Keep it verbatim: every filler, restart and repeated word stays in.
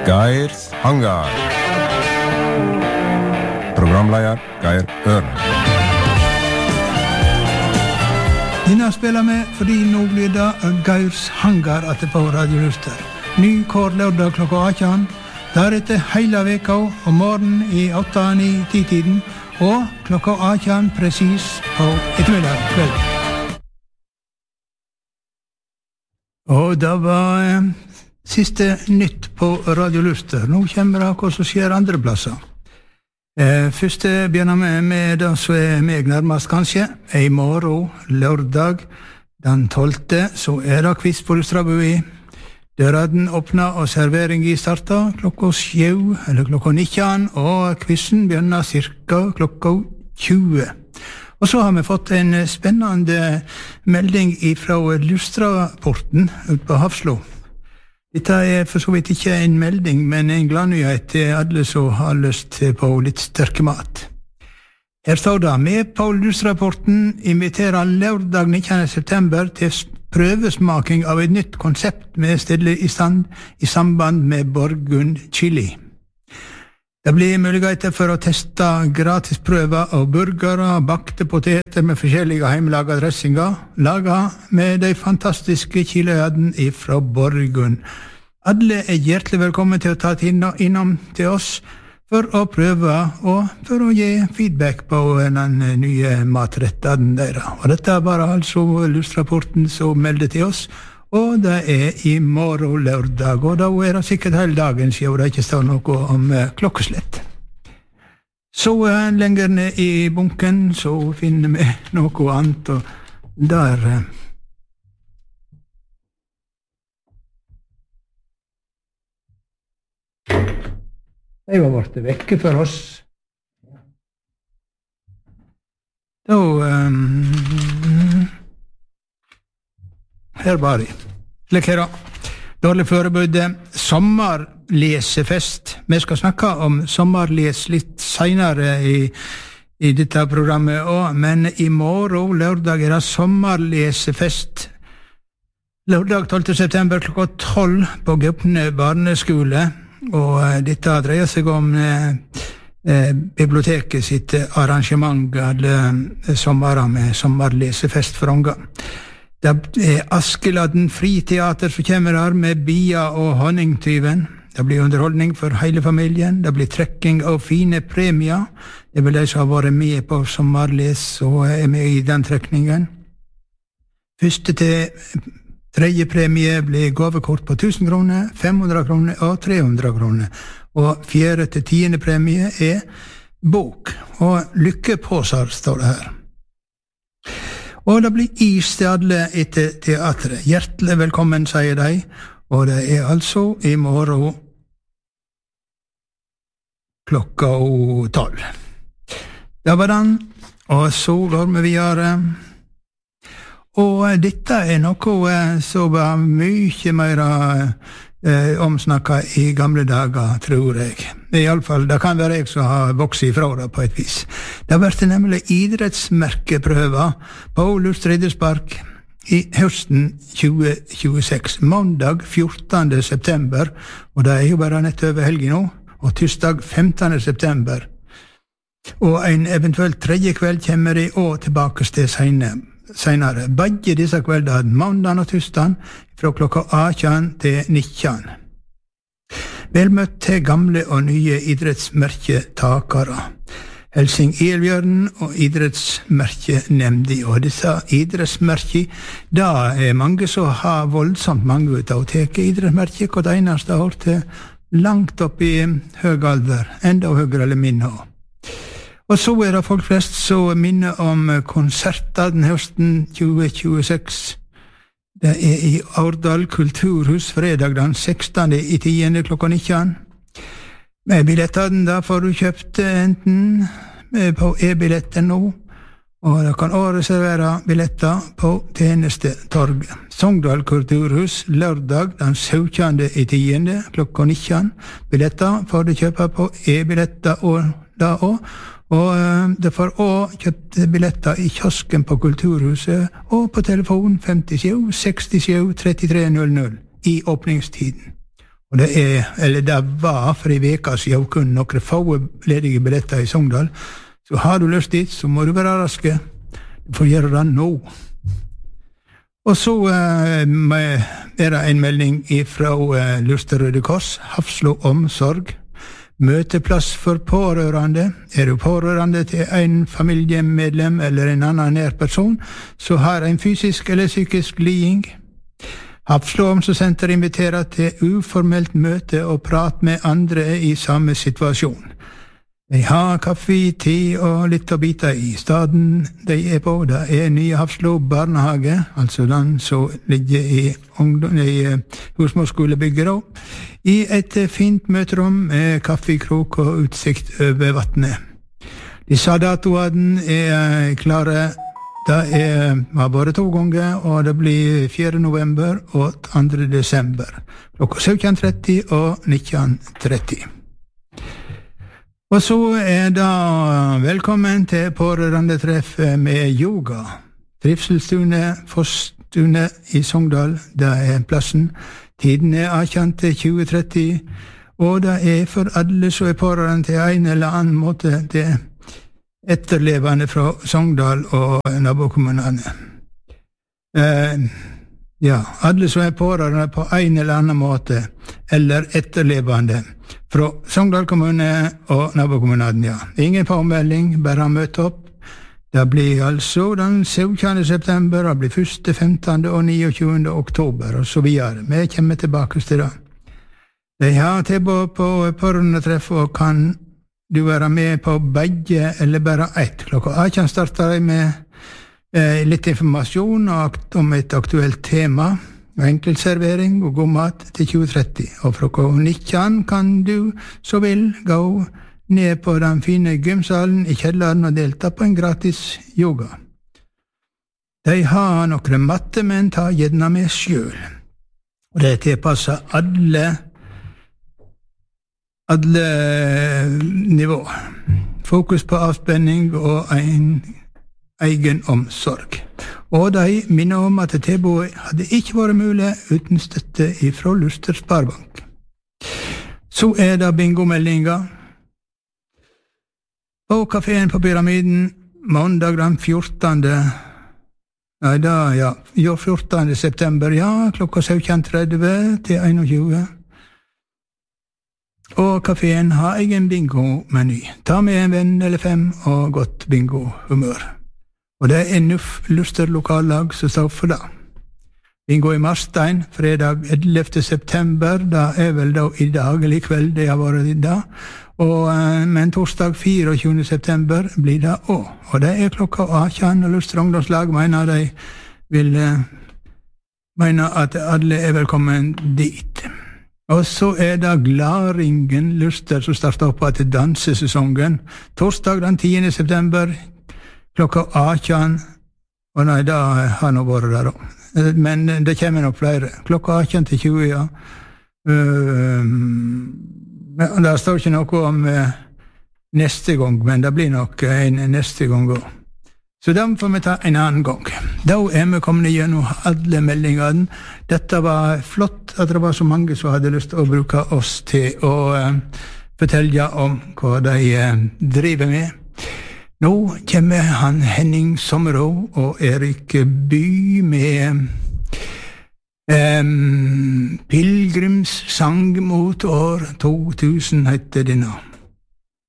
Geirs Hangar. Programleder Geir Ørn. Denne spiller vi fordi nå blir det Geirs Hangar etter på Radio Luster. Ny kår lørdag klokka atten. Deretter hele veka om morgenen i åtte ni ti tiden og klokka atten presis på ettermiddag kveld. Og det var eh, siste nytt på Radio Luster. Nå kommer det hva som skjer andre plasser. Eh, først begynner vi med det som er meg nærmest kanskje. I morgen, lørdag, den tolvte, så er det quiz på Lustrabui. Døren åpner og serveringen starter klokka sju, eller klokka nitten, og quizen begynner cirka klokka tjue. Og så har vi fått en spennende melding fra Lustraporten ut på Hafslo. Dette er for så vidt ikke en melding, men en gladnyhet til alle som har lyst på litt sterke mat. Her står det, med på Lustraporten inviterer lørdag nittende september til prøvesmaking av et nytt konsept med stille i stand i samband med Borgund Chili. Det blir muligheter for å teste gratis prøver av burgere og bakte poteter med forskjellige hjemmelaga dressinger, laget med de fantastiske chiliødene fra Borgund. Alle er hjertelig velkommen til å ta innom til oss for å prøve og for å gi feedback på den nye matretten deres. Og dette er bare altså Lustrapporten som melder til oss, og det er i morgen lørdag, og da er det sikkert hele dagen siden det ikke står noe om klokkeslett. Så lenger ned i bunken så finner vi noe annet, og der de var borte vekke for oss. Da um, her var de. Slik her da. Dårlig forberedt sommerlesefest. Vi skal snakke om sommerles litt senere i, i dette programmet også, men i morgen, lørdag, er det sommerlesefest. Lørdag tolvte september klokka tolv på Gaupne barneskole. Og dette dreier seg om eh, eh, biblioteket sitt arrangement alle sommerer med sommerlesefest for unger. Det er Askeladden friteater som kommer her med Bia og Honningtyven. Det blir underholdning for hele familien. Det blir trekking av fine premier. Det vil de som har vært med på sommerles og er med i den trekningen. Første til tredje premie blir gavekort på tusen kroner, fem hundre kroner og tre hundre kroner. Og fjerde til tiende premie er bok. Og lykkepåser står det her. Og det blir is til alle etter teatret. Hjertelig velkommen, sier de. Og det er altså i morgen klokka tolv. Det var den. Og så går vi videre. Og dette er noe som var mye mer eh, omsnakket i gamle dager, tror jeg. I alle fall, det kan være jeg som har vokset ifra det på et vis. Det har vært nemlig idrettsmerkeprøver på Lustre idrettspark i høsten tjue tjueseks. Mandag fjortende september, og det er jo bare nett over helgen nå, og tirsdag femtende september. Og en eventuelt tredje kveld kommer de også tilbake til senere. Senere. Begge disse kveldene, mandag og tirsdag, fra klokka atten til nitten. Velmøtt til gamle og nye idrettsmerketakere. Helsing Elbjørn og idrettsmerkenemndi. Og disse idrettsmerke, da er mange som har voldsomt mange ut av å teke idrettsmerke, og det eneste har til langt opp i høy alder, enda høyere eller minne også. Og så er det folk flest som minner om konserter den høsten tjue tjueseks. Det er i Årdal kulturhus fredag den sekstende i tiende klokka nitten. Med billettene da får du kjøpt enten på e-billetten nå, og da kan også reservere billetter på tjenestetorg. Sogndal kulturhus lørdag den syvende i tiende klokka nitten. Billetter får du kjøpe på e-billetter og da også. Og uh, det får også kjøpt billetter i kiosken på Kulturhuset og på telefon femtisju sekstisju trettitre null null i åpningstiden. Og det er, eller det var for en veka siden kun noen få ledige billetter i Sogndal. Så har du lyst dit, så må du være raske. Du får gjøre det nå. Og så uh, er det en melding fra uh, Luster Røde Kors, Hafslo omsorg. Møteplass for pårørende. Er du pårørende til en familiemedlem eller en annen nær person, så har en fysisk eller psykisk liding. Hafslo omsorgssenter inviterer til uformelt møte og prat med andre i samme situasjon. De har kaffe, te og litt å bite i. Staden de er på, det er nye Hafslo barnehage, altså den som ligger i, i husmorsskolebygget da, i et fint møterom med kaffekrok og utsikt over vattnet. Disse datoene er klare. Det er, var bare to ganger, og det blir fjerde november og andre desember, klokka sytten tretti og nitten tretti. Og så er det velkommen til pårørendetreff med yoga. Trivselstune, Fossstune i Sogndal, det er plassen. Tiden er atten til tjue tretti, og det er for alle som er pårørende til en eller annen måte til etterlevende fra Sogndal og nabokommunene. Eh, ja, alle som er pårørende på en eller annen måte, eller etterlevende fra Sogndal kommune og nabokommunene, ja. Ingen påmelding, bare møte opp. Det blir altså den syvende september, det blir første, femtende og niogtjuende oktober, og så videre. Vi kommer tilbake til det. De har tilbud på pårørendetreff, og kan du være med på begge eller bare ett. Klokka atten starter de med eh, litt informasjon om et aktuelt tema, enkeltservering og god mat til tjue tretti. Og fra klokka nitten kan du, så vil, gå ned på den fine gymsalen i kjelleren og delta på en gratis yoga. De har noen matte, men ta gjerne med selv. Og det tilpasser alle alle nivå. Fokus på avspenning og en egen omsorg. Og de minner om at tilbudet hadde ikke vært mulig uten støtte fra Luster Sparebank. Så er det bingomeldinga. På kaféen på Pyramiden, mandag den fjortende Nei, da, ja, jo, fjortende september, ja, klokka sytten tretti til einogtjue. Og kaféen har egen bingo-meny. Ta med en venn eller fem og godt bingo-humør. Og det er N U F Luster lokallag som står for det. Bingo i Marstein, fredag ellevte september, da er vel da i dag eller i kveld det har vært i dag. Og, men torsdag fireogtjuende september blir det også. Og det er klokka atten, og Luster ungdomslag mener de vil mene at alle er velkommen dit. Og så er det Glaringen Luster som starter opp til dansesesongen. Torsdag den tiende september, klokka atten. Og nei, da har nå vært der også. Men det kommer nok flere. Klokka atten til tjue, ja. Um, det står ikke noe om uh, neste gang, men det blir nok en neste gang også. Så den får vi ta en annen gang. Da er vi kommet gjennom alle meldingene. Dette var flott at det var så mange som hadde lyst til å bruke oss til å uh, fortelle om hva de uh, driver med. Nå kommer han Henning Sommerå og Erik By med um, Pilgrims sang mot år to tusen heter det nå.